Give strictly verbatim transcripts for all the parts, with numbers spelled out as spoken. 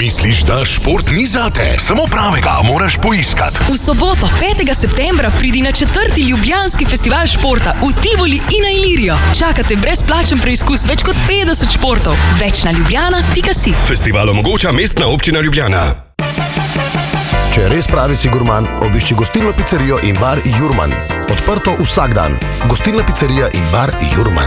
Misliš, da šport ni zate? Samo pravega moraš poiskati. V soboto, petega septembra, pridi na četrti ljubljanski festival športa v Tivoli in na Ilirijo. Čakate brezplačen preizkus več kot petdeset športov. Več na ljubljana pika si. Festival omogoča Mestna občina Ljubljana. Če res pravi si gurman, obišči gostilno pizzerijo in bar Jurman. Odprto vsak dan. Gostilna pizzerija in bar Jurman.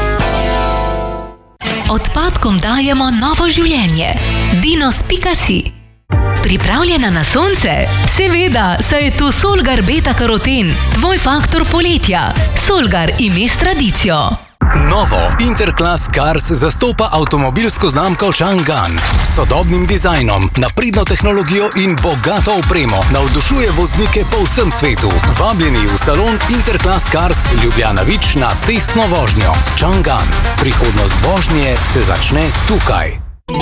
Odpadkom dajemo novo življenje. Dinos pika si. Pripravljena na sonce? Seveda, saj je tu Solgar beta karoten, tvoj faktor poletja. Solgar ime s tradicijo. Novo Interclass Cars zastopa avtomobilsko znamko Chang'an. S sodobnim dizajnom, napredno tehnologijo in bogato opremo navdušuje voznike po vsem svetu. Vabljeni v salon Interclass Cars Ljubljana Vič na testno vožnjo. Chang'an. Prihodnost vožnje se začne tukaj.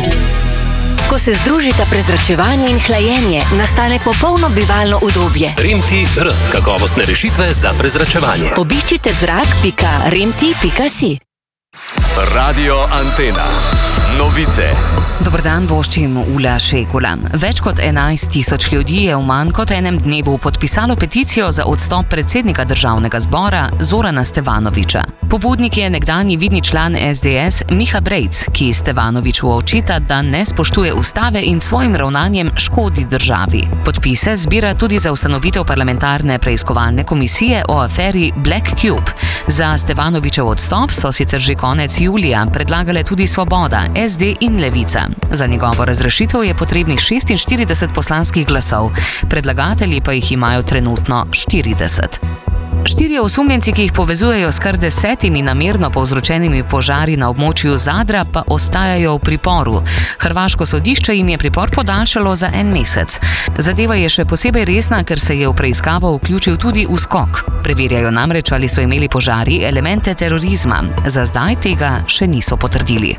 Ko se združita prezračevanje in hlajenje, nastane popolno bivalno udobje. Remti R. Kakovostne rešitve za prezračevanje. Obiščite zrak pika remti pika si. Radio Antena. Novice. Dober dan, voščim Ula Šegula. Več kot enajst tisoč ljudi je v manj kot enem dnevu podpisalo peticijo za odstop predsednika državnega zbora Zorana Stevanoviča. Pobudnik je nekdanji vidni član S D S Miha Brejc, ki Stevanoviču očita, da ne spoštuje ustave in svojim ravnanjem škodi državi. Podpise zbira tudi za ustanovitev parlamentarne preiskovalne komisije o aferi Black Cube. Za Stevanovičev odstop so sicer že konec julija predlagale tudi Svoboda, S D in Levica. Za njegovo razrešitev je potrebnih šestinštirideset poslanskih glasov, predlagatelji pa jih imajo trenutno štirideset. Štirje osumljenci, ki jih povezujejo s kar desetimi namerno povzročenimi požari na območju Zadra, pa ostajajo v priporu. Hrvaško sodišče jim je pripor podaljšalo za en mesec. Zadeva je še posebej resna, ker se je v preiskavo vključil tudi USKOK. Preverjajo namreč, ali so imeli požari elemente terorizma. Za zdaj tega še niso potrdili.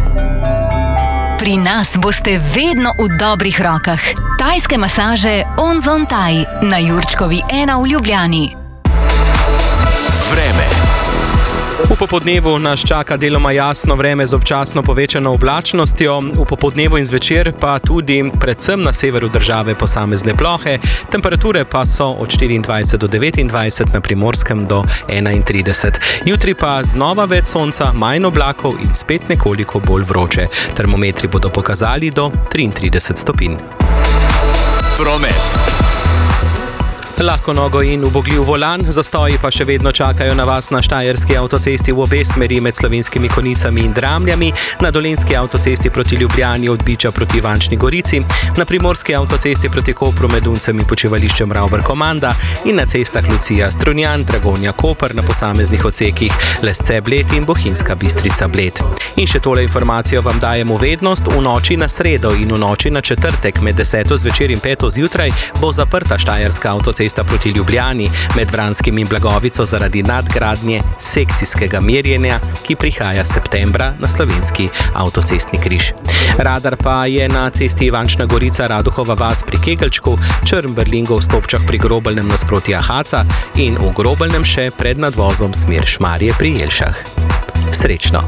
Pri nas boste vedno v dobrih rokah. Tajske masaže Onzon Thai na Jurčkovi ena v Ljubljani. Vreme. V popoldnevu nas čaka deloma jasno vreme z občasno povečano oblačnostjo, v popoldnevu in zvečer pa tudi predvsem na severu države posamezne plohe, temperature pa so od štiriindvajset do devetindvajset, na Primorskem do enaintrideset. Jutri pa znova več sonca, manj oblakov in spet nekoliko bolj vroče. Termometri bodo pokazali do triintrideset stopinj. Promet. Lahko nogo in ubogljiv volan, zastoji pa še vedno čakajo na vas na štajerski avtocesti v obe smeri med Slovenskimi Konjicami in Dramljami, na dolenjski avtocesti proti Ljubljani od Biča proti Ivančni Gorici, na primorski avtocesti proti Kopru med Uncem in počivališčem Ravbar-Komanda in na cestah Lucija Strunjan, Dragonja Koper na posameznih odsekih Lesce Bled in Bohinjska Bistrica Bled. In še tole informacijo vam dajemo vednost, v noči na sredo in v noči na četrtek med deseto zvečer in peto zjutraj bo zaprta štajerska avtocesta proti Ljubljani med Vranskim in Blagovico zaradi nadgradnje sekcijskega merjenja, ki prihaja septembra na slovenski avtocestni križ. Radar pa je na cesti Ivančna Gorica Raduhova vas pri Kegelčku, Črn-Berlingov stopčah pri Grobeljnem nasproti Ahaca in v Grobeljnem še pred nadvozom smer Šmarje pri Jelšah. Srečno!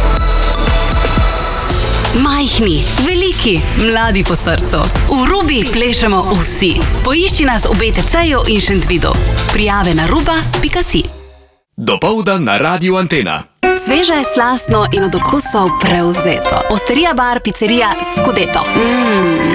Majhni, veliki, mladi po srcu. V Rubi plešemo vsi. Poišči nas v B T C-ju in Šentvidu. Prijave na ruba pika si. Dopoldan na Radio Antena. Sveže, slastno in od okusov prevzeto. Osterija bar, pizzerija Scudetto. Mmm.